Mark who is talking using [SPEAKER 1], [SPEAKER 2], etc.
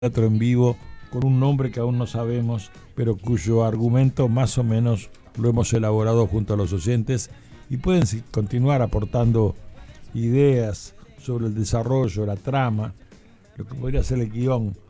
[SPEAKER 1] teatro en vivo con un nombre que aún no sabemos, pero cuyo argumento más o menos lo hemos elaborado junto a los oyentes y pueden continuar aportando ideas sobre el desarrollo, la trama, lo que podría ser el guión